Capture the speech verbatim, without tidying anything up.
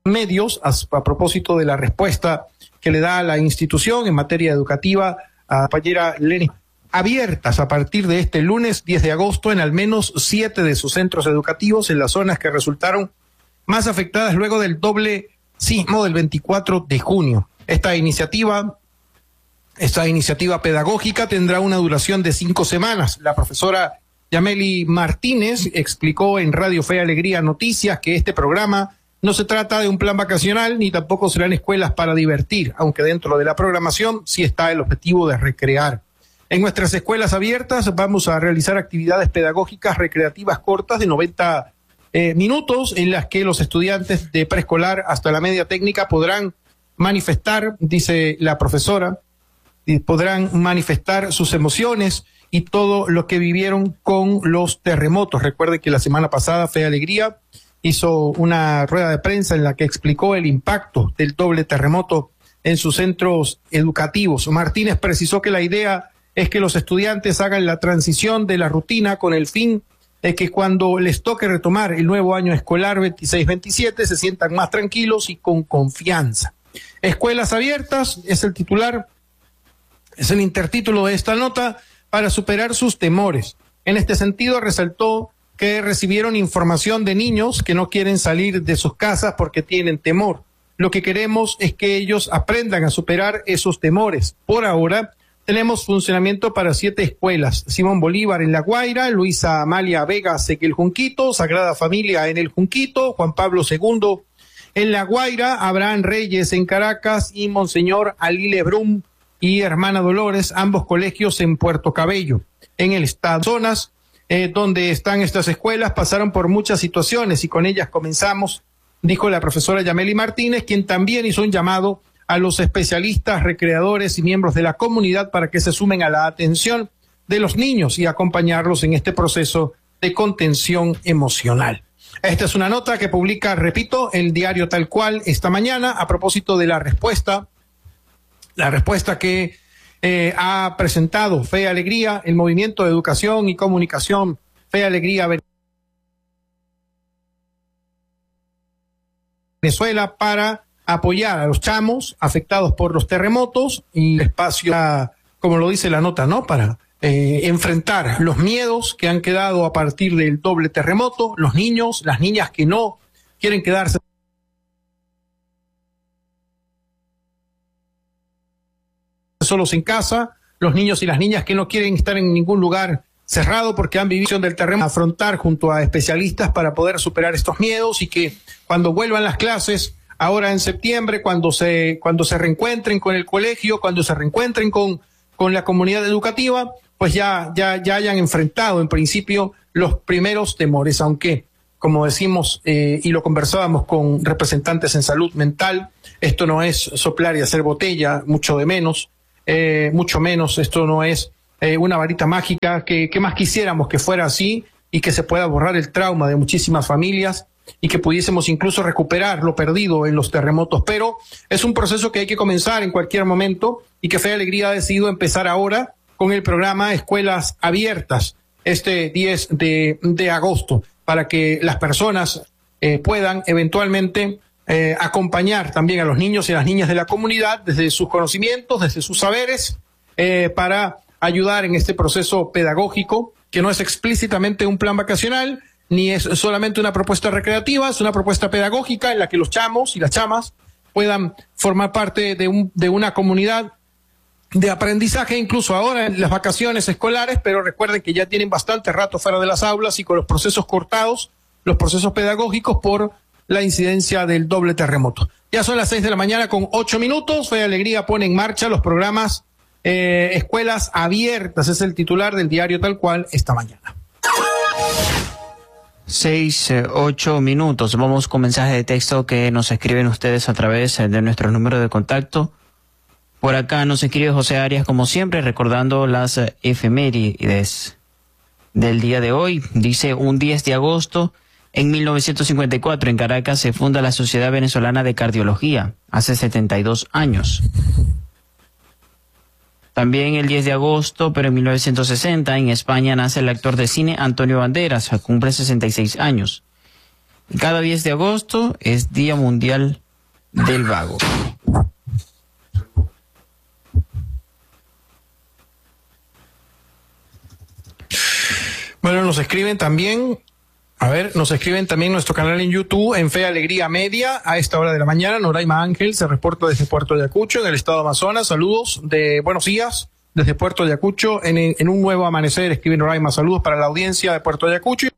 medios a, a propósito de la respuesta que le da la institución en materia educativa a la compañera Leni. Abiertas a partir de este lunes diez de agosto en al menos siete de sus centros educativos en las zonas que resultaron más afectadas luego del doble sismo del veinticuatro de junio. Esta iniciativa, esta iniciativa pedagógica tendrá una duración de cinco semanas. La profesora Yameli Martínez explicó en Radio Fe y Alegría Noticias que este programa no se trata de un plan vacacional ni tampoco serán escuelas para divertir, aunque dentro de la programación sí está el objetivo de recrear. En nuestras escuelas abiertas vamos a realizar actividades pedagógicas recreativas cortas de noventa eh, minutos en las que los estudiantes de preescolar hasta la media técnica podrán manifestar, dice la profesora, y podrán manifestar sus emociones y todo lo que vivieron con los terremotos. Recuerde que la semana pasada Fe y Alegría hizo una rueda de prensa en la que explicó el impacto del doble terremoto en sus centros educativos. Martínez precisó que la idea es que los estudiantes hagan la transición de la rutina con el fin de que cuando les toque retomar el nuevo año escolar veintiséis veintisiete se sientan más tranquilos y con confianza. Escuelas abiertas es el titular, es el intertítulo de esta nota, para superar sus temores. En este sentido resaltó que recibieron información de niños que no quieren salir de sus casas porque tienen temor. Lo que queremos es que ellos aprendan a superar esos temores. Por ahora, tenemos funcionamiento para siete escuelas: Simón Bolívar en La Guaira, Luisa Amalia Vegas en el Junquito, Sagrada Familia en el Junquito, Juan Pablo segundo en La Guaira, Abraham Reyes en Caracas y Monseñor Alile Brum y Hermana Dolores, ambos colegios en Puerto Cabello. En el estado, zonas eh, donde están estas escuelas pasaron por muchas situaciones y con ellas comenzamos, dijo la profesora Yameli Martínez, quien también hizo un llamado a los especialistas, recreadores y miembros de la comunidad para que se sumen a la atención de los niños y acompañarlos en este proceso de contención emocional. Esta es una nota que publica, repito, el diario Tal Cual esta mañana a propósito de la respuesta, la respuesta que eh, ha presentado Fe y Alegría, el Movimiento de Educación y Comunicación Fe y Alegría Venezuela para apoyar a los chamos afectados por los terremotos y el espacio, como lo dice la nota, ¿no? Para eh, enfrentar los miedos que han quedado a partir del doble terremoto, los niños, las niñas que no quieren quedarse solos en casa, los niños y las niñas que no quieren estar en ningún lugar cerrado porque han vivido del terremoto, afrontar junto a especialistas para poder superar estos miedos y que cuando vuelvan las clases ahora en septiembre, cuando se cuando se reencuentren con el colegio, cuando se reencuentren con, con la comunidad educativa, pues ya, ya, ya hayan enfrentado en principio los primeros temores, aunque, como decimos eh, y lo conversábamos con representantes en salud mental, esto no es soplar y hacer botella, mucho de menos, eh, mucho menos, esto no es eh, una varita mágica, que, que más quisiéramos que fuera así y que se pueda borrar el trauma de muchísimas familias y que pudiésemos incluso recuperar lo perdido en los terremotos, pero es un proceso que hay que comenzar en cualquier momento y que Fe y Alegría ha decidido empezar ahora con el programa Escuelas Abiertas este diez de agosto para que las personas eh, puedan eventualmente eh, acompañar también a los niños y las niñas de la comunidad desde sus conocimientos, desde sus saberes, eh, para ayudar en este proceso pedagógico que no es explícitamente un plan vacacional, ni es solamente una propuesta recreativa, es una propuesta pedagógica en la que los chamos y las chamas puedan formar parte de, un, de una comunidad de aprendizaje, incluso ahora en las vacaciones escolares, pero recuerden que ya tienen bastante rato fuera de las aulas y con los procesos cortados, los procesos pedagógicos por la incidencia del doble terremoto. Ya son las seis de la mañana con ocho minutos, Fe y Alegría pone en marcha los programas eh, Escuelas Abiertas, es el titular del diario Tal Cual esta mañana. Seis, eh, ocho minutos. Vamos con mensajes de texto que nos escriben ustedes a través de nuestro número de contacto. Por acá nos escribe José Arias, como siempre, recordando las eh, efemérides del día de hoy. Dice, un diez de agosto, en mil novecientos cincuenta y cuatro, en Caracas, se funda la Sociedad Venezolana de Cardiología, hace setenta y dos años. También el diez de agosto, pero en mil novecientos sesenta, en España nace el actor de cine Antonio Banderas, cumple sesenta y seis años. Cada diez de agosto es Día Mundial del Vago. Bueno, nos escriben también, a ver, nos escriben también en nuestro canal en YouTube, en Fe Alegría Media, a esta hora de la mañana. Noraima Ángel se reporta desde Puerto Ayacucho, en el estado de Amazonas. Saludos de buenos días desde Puerto Ayacucho, en, en un nuevo amanecer. Escribe Noraima, saludos para la audiencia de Puerto Ayacucho.